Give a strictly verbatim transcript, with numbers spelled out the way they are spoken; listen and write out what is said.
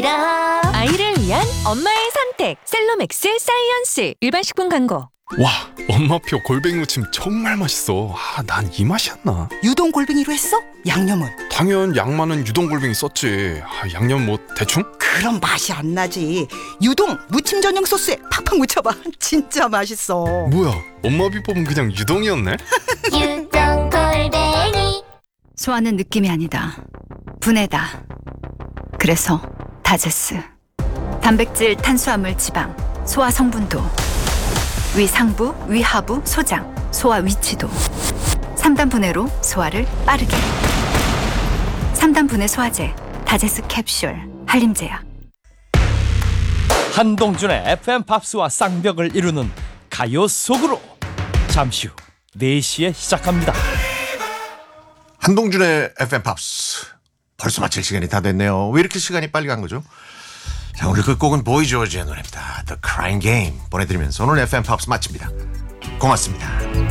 아이를 위한 엄마의 선택 셀로맥스 사이언스. 일반 식품 광고. 와, 엄마표 골뱅이 무침 정말 맛있어. 아, 난 이 맛이었나? 유동 골뱅이로 했어? 양념은? 당연 양 많은 유동 골뱅이 썼지. 아, 양념 뭐 대충? 그럼 맛이 안 나지. 유동 무침 전용 소스에 팍팍 묻혀봐. 진짜 맛있어. 뭐야, 엄마 비법은 그냥 유동이었네? 유동 골뱅이. 소화는 느낌이 아니다. 분해다. 그래서 다제스. 단백질, 탄수화물, 지방, 소화 성분도, 위 상부, 위 하부, 소장, 소화 위치도. 삼 단 분해로 소화를 빠르게. 삼 단 분해 소화제, 다제스 캡슐, 한림제약. 한동준의 에프엠 팝스와 쌍벽을 이루는 가요 속으로 잠시 후 네 시에 시작합니다. 한동준의 에프엠 팝스 벌써 마칠 시간이 다 됐네요. 왜 이렇게 시간이 빨리 간 거죠? 자, 오늘 끝곡은 보이 조지의 노래입니다. The Crying Game 보내드리면서 오늘 에프엠 팝스 마칩니다. 고맙습니다.